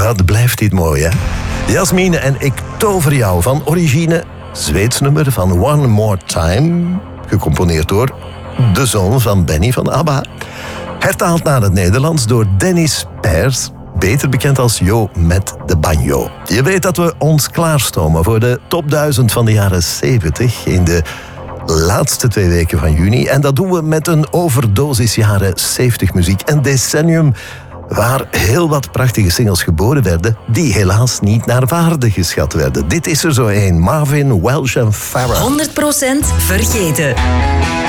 Wat blijft dit mooi, hè? Jasmine en ik tover jou van origine, Zweeds nummer van One More Time, gecomponeerd door de zoon van Benny van ABBA. Hertaald naar het Nederlands door Dennis Peers, beter bekend als Jo met de banjo. Je weet dat we ons klaarstomen voor de top 1000 van de jaren 70 in de laatste 2 weken van juni. En dat doen we met een overdosis jaren 70 muziek. Een decennium waar heel wat prachtige singles geboren werden die helaas niet naar waarde geschat werden. Dit is er zo een. Marvin, Welsh en Farrah. 100% vergeten.